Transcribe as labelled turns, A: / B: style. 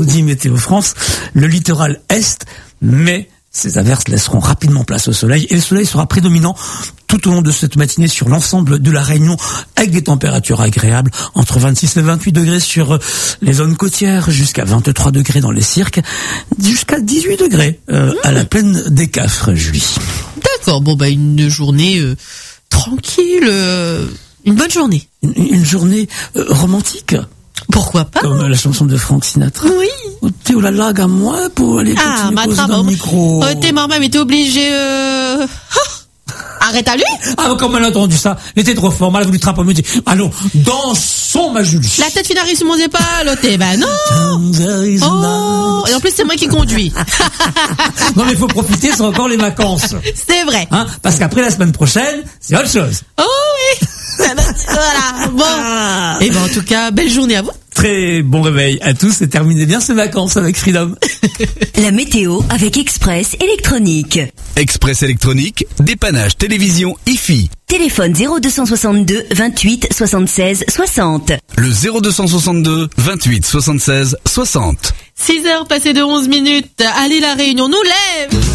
A: nous dit Météo France, le littoral est, mais ces averses laisseront rapidement place au soleil et le soleil sera prédominant tout au long de cette matinée sur l'ensemble de la Réunion avec des températures agréables entre 26 et 28 degrés sur les zones côtières, jusqu'à 23 degrés dans les cirques, jusqu'à 18 degrés à la plaine des Cafres, Julie.
B: D'accord, une journée tranquille, une bonne journée.
A: Une journée romantique.
B: Pourquoi pas?
A: Comme la chanson de Frank Sinatra.
B: Oui.
A: T'es la lague à moi pour aller continuer poser dans le micro.
B: T'es maman, mais t'es obligé. Arrête à lui.
A: Ah, comme elle a entendu ça, elle était trop fort, elle a voulu trapper, me dit, allons, dansons ma Julie.
B: La tête finale sur mon épaule, non. Oh, et en plus c'est moi qui conduis.
A: Non mais il faut profiter, c'est encore les vacances.
B: C'est vrai.
A: Parce qu'après la semaine prochaine, c'est autre chose.
B: Oh oui. Voilà. Bon. Et en tout cas, belle journée à vous.
A: Très bon réveil à tous et terminez bien ces vacances avec Freedom.
C: La météo avec Express Électronique.
D: Express Électronique, dépannage télévision IFI.
C: Téléphone 0262 28 76 60.
D: Le 0262 28 76 60.
B: 6h passées de 11 minutes. Allez, la Réunion nous lève.